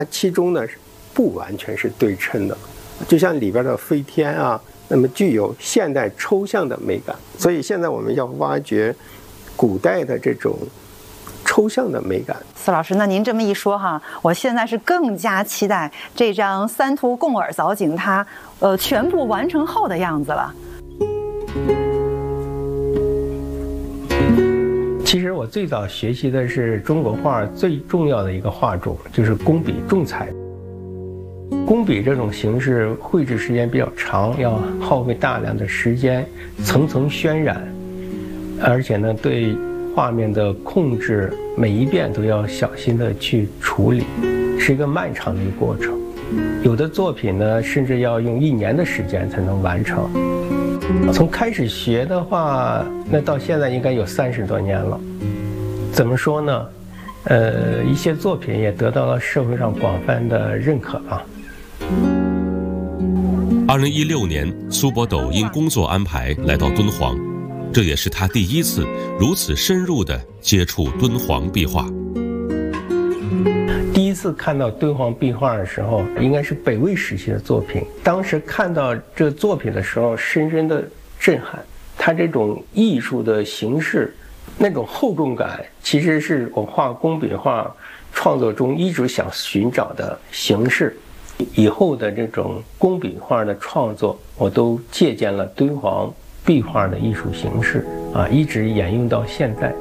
其中呢不完全是对称的，就像里边的飞天啊，那么具有现代抽象的美感。所以现在我们要挖掘古代的这种抽象的美感。 司老师，那您这么一说哈，我现在是更加期待这张三图共耳藻井它全部完成后的样子了。 其实我最早学习的是中国画最重要的一个画种，就是工笔重彩。工笔这种形式绘制时间比较长，要耗费大量的时间，层层渲染，而且呢对画面的控制每一遍都要小心的去处理，是一个漫长的一个过程。有的作品呢甚至要用1年的时间才能完成。从开始学的话，那到现在应该有30多年了。怎么说呢？一些作品也得到了社会上广泛的认可吧。 2016年，苏伯斗因工作安排来到敦煌，这也是他第一次如此深入地接触敦煌壁画。 第一次看到敦煌壁画的时候，应该是北魏时期的作品。当时看到这个作品的时候，深深的震撼。它这种艺术的形式，那种厚重感，其实是我画工笔画创作中一直想寻找的形式。以后的这种工笔画的创作，我都借鉴了敦煌壁画的艺术形式啊，一直沿用到现在。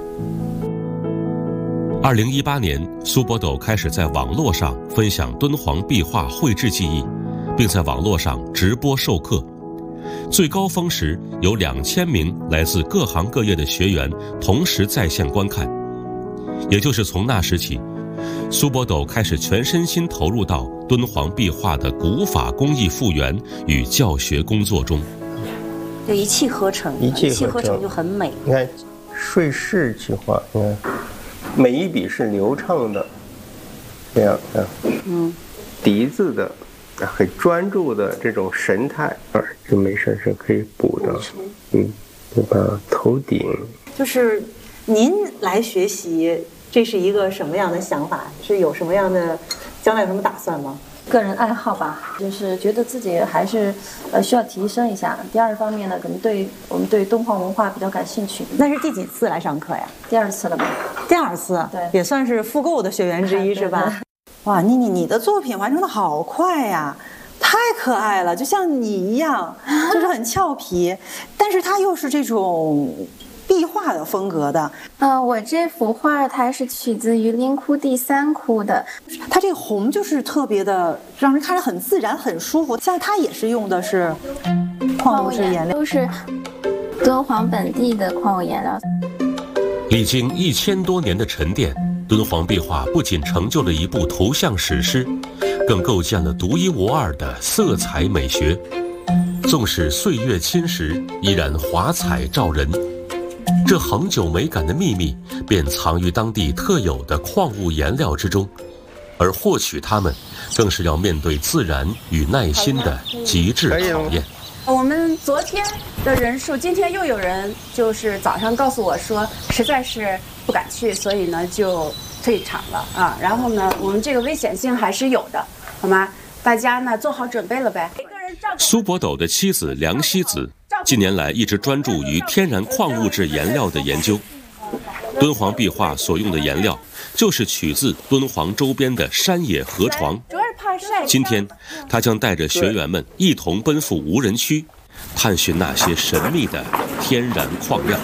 2018年，苏伯斗开始在网络上分享敦煌壁画绘制技艺，并在网络上直播授课。最高峰时有2000名来自各行各业的学员同时在线观看。也就是从那时起，苏伯斗开始全身心投入到敦煌壁画的古法工艺复原与教学工作中。 就一气呵成，一气呵成就很美。 你看，顺势去画，你看。每一笔是流畅的，这样啊，笛子的，很专注的这种神态，这没事是可以补的，对吧？头顶就是您来学习，这是一个什么样的想法？是有什么样的将来有什么打算吗？ 个人爱好吧，就是觉得自己还是需要提升一下。第二方面呢，可能我们对敦煌文化比较感兴趣。 那是第几次来上课呀？ 第2次了吧？ 第2次，对，也算是复购的学员之一，是吧？哇，你的作品完成的好快呀，太可爱了，就像你一样，就是很俏皮，但是它又是这种壁画的风格的。 我这幅画它是取自榆林窟第3窟的， 它这个红就是特别的让人看着很自然很舒服。像它也是用的是矿物质颜料， 都是敦煌本地的矿物颜料。 历经1000多年的沉淀，敦煌壁画不仅成就了一部图像史诗，更构建了独一无二的色彩美学。纵使岁月侵蚀，依然华彩照人。这恒久美感的秘密便藏于当地特有的矿物颜料之中，而获取它们更是要面对自然与耐心的极致考验。 我们昨天的人数，今天又有人就是早上告诉我说实在是不敢去，所以呢就退场了啊。然后呢我们这个危险性还是有的，好吗？大家呢做好准备了呗。 苏伯斗的妻子梁希子近年来一直专注于天然矿物质颜料的研究。敦煌壁画所用的颜料就是取自敦煌周边的山野河床。今天他将带着学员们一同奔赴无人区，探寻那些神秘的天然矿料。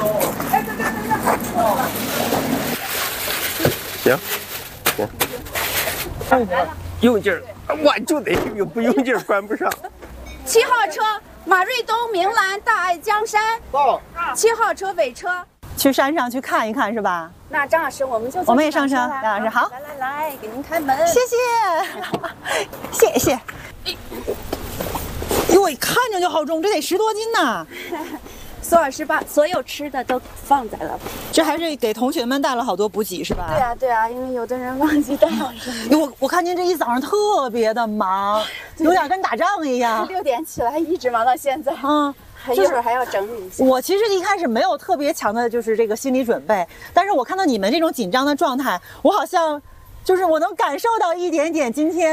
行，用劲儿，我就得不用劲儿关不上。 7号车马瑞东、明兰、大爱江山。报。7号车尾车。 去山上去看一看是吧？ 那张老师，我们也上车。 张老师好。 来，给您开门。 谢谢，谢谢。哟，一看着就好重，这得10多斤呢。 苏老师把所有吃的都放在了。 这还是给同学们带了好多补给是吧？ 对啊，因为有的人忘记带了。 我看您这一早上特别的忙，有点跟打仗一样。 6点起来一直忙到现在。一会儿还要整理一下。 我其实一开始没有特别强的就是这个心理准备，但是我看到你们这种紧张的状态，我好像就是我能感受到一点点今天